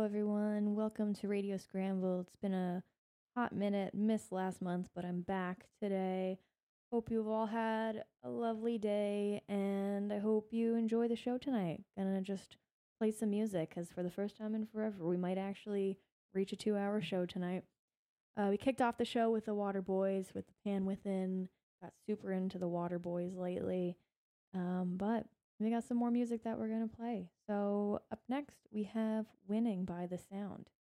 Everyone. Welcome to Radio Scramble. It's been a hot minute, missed last month, but I'm back today. Hope you've all had a lovely day, and I hope you enjoy the show tonight. Gonna just play some music, because for the first time in forever, we might actually reach a 2 hour show tonight. We kicked off the show with the Water Boys, with the Pan Within. Got super into the Water Boys lately. But we got some more music that we're going to play. So, up next, we have Winning by The Sound.